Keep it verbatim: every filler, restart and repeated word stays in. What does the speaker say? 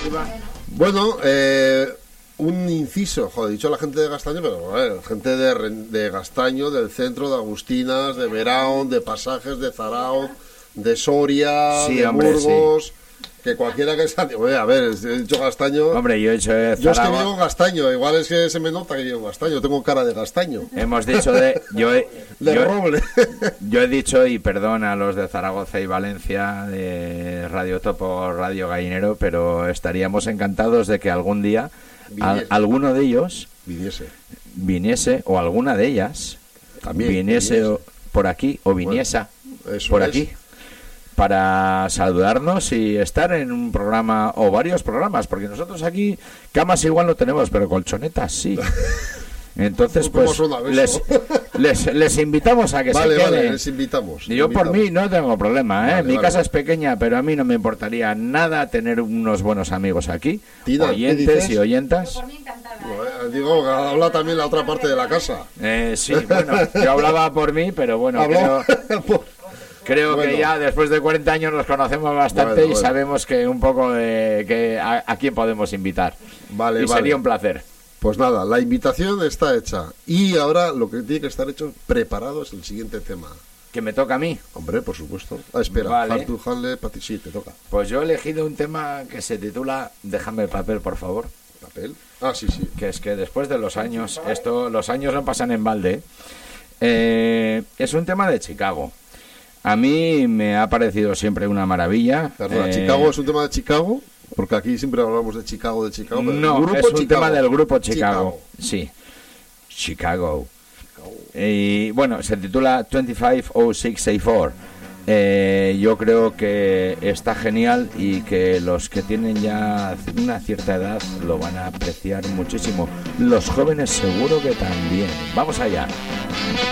Bueno, eh, un inciso, joder, he dicho la gente de Gastaño, pero bueno, gente de, de Gastaño, del centro, de Agustinas, de Verón, de Pasajes, de Zarao, de Soria, sí, de hombre, Burgos... Sí. Que cualquiera que sea... Oye, a ver, he dicho Gastaño... Hombre, yo he dicho eh, Yo es que digo Gastaño, igual es que se me nota que digo Gastaño, tengo cara de Gastaño. Hemos dicho de... Yo he, de yo, roble. Yo he dicho, y perdón a los de Zaragoza y Valencia, de Radio Topo, Radio Gallinero, pero estaríamos encantados de que algún día a, alguno de ellos... Viniese. Viniese, o alguna de ellas... También. Viniese, viniese. O, por aquí, o viniesa bueno, eso por es. aquí. Para saludarnos y estar en un programa o varios programas, porque nosotros aquí camas igual no tenemos, pero colchonetas sí. Entonces pues les, les, les invitamos a que vale, se queden. Vale, les invitamos. Yo invitamos. por mí no tengo problema, ¿eh? Vale, Mi vale. casa es pequeña, pero a mí no me importaría nada tener unos buenos amigos aquí, Tina, oyentes y oyentas. Yo por mí encantada, ¿eh? No, eh, digo, habla también la otra parte de la casa. Eh, sí, bueno, yo hablaba por mí, pero bueno, Habló. creo... Creo Bueno. que ya después de cuarenta años nos conocemos bastante Bueno, y bueno. sabemos que un poco de que a, a quién podemos invitar. Vale, y vale. sería un placer. Pues nada, la invitación está hecha. Y ahora lo que tiene que estar hecho, preparado, es el siguiente tema. Que me toca a mí. Hombre, por supuesto. Ah, espera, Vale. Hard to Handle, Pati, sí, te toca. Pues yo he elegido un tema que se titula Déjame el papel, por favor. ¿Papel? Ah, sí, sí. Que es que después de los años, esto, los años no pasan en balde. Eh, es un tema de Chicago. A mí me ha parecido siempre una maravilla. Perdona, Eh, ¿Chicago es un tema de Chicago? Porque aquí siempre hablamos de Chicago, de Chicago. Pero No, el grupo es un Chicago. tema del grupo Chicago. Chicago. Sí, Chicago. Y bueno, se titula veinticinco oh seis sesenta y cuatro. Eh, yo creo que está genial y que los que tienen ya una cierta edad lo van a apreciar muchísimo. Los jóvenes seguro que también. Vamos allá.